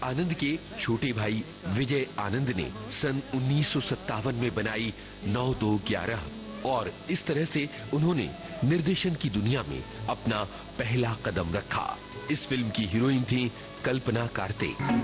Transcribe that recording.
आनंद के छोटे भाई विजय आनंद ने सन 1957 में बनाई 9-2-11 और इस तरह से उन्होंने निर्देशन की दुनिया में अपना पहला कदम रखा। इस फिल्म की हीरोइन थी कल्पना कार्तिक।